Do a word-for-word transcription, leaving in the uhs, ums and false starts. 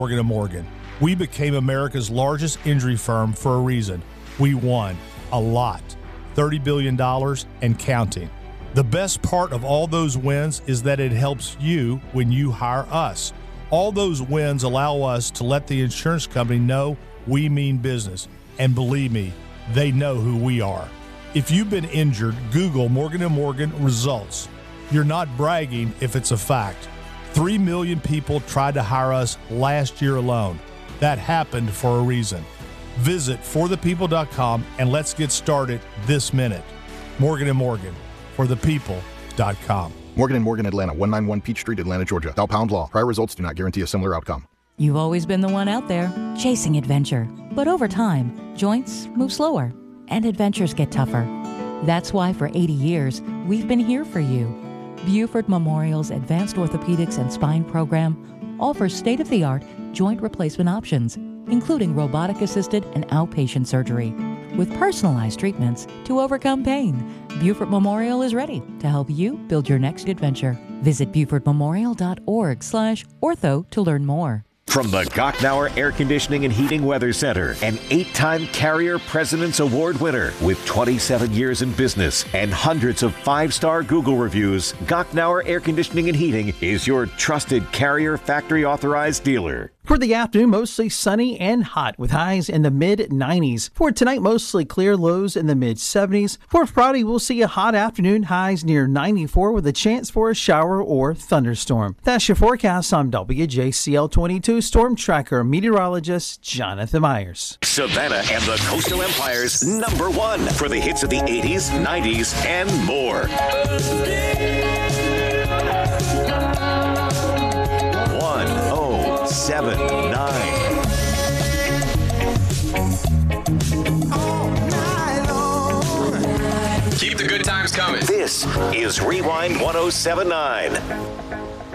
Morgan and Morgan. We became America's largest injury firm for a reason. We won a lot, thirty billion dollars and counting. The best part of all those wins is that it helps you when you hire us. All those wins allow us to let the insurance company know we mean business. And believe me, they know who we are. If you've been injured, Google Morgan and Morgan results. You're not bragging if it's a fact. Three million people tried to hire us last year alone. That happened for a reason. Visit for the people dot com and let's get started this minute. Morgan and Morgan, for the people dot com. Morgan and Morgan, Atlanta, one ninety-one Peach Street, Atlanta, Georgia. Thou Pound Law. Prior results do not guarantee a similar outcome. You've always been the one out there, chasing adventure. But over time, joints move slower, and adventures get tougher. That's why for eighty years, we've been here for you. Buford Memorial's Advanced Orthopedics and Spine program offers state-of-the-art joint replacement options, including robotic-assisted and outpatient surgery. With personalized treatments to overcome pain, Buford Memorial is ready to help you build your next adventure. Visit Buford Memorial dot org slash ortho to learn more. From the Gochnour Air Conditioning and Heating Weather Center, an eight-time Carrier President's Award winner with twenty-seven years in business and hundreds of five-star Google reviews, Gochnour Air Conditioning and Heating is your trusted Carrier factory-authorized dealer. For the afternoon, mostly sunny and hot with highs in the mid nineties. For tonight, mostly clear, lows in the mid seventies. For Friday, we'll see a hot afternoon, highs near ninety-four with a chance for a shower or thunderstorm. That's your forecast. I'm W J C L twenty-two Storm Tracker meteorologist Jonathan Myers. Savannah and the Coastal Empire's number one for the hits of the eighties, nineties, and more. one oh seven nine. Keep the good times coming. This is Rewind one oh seven nine.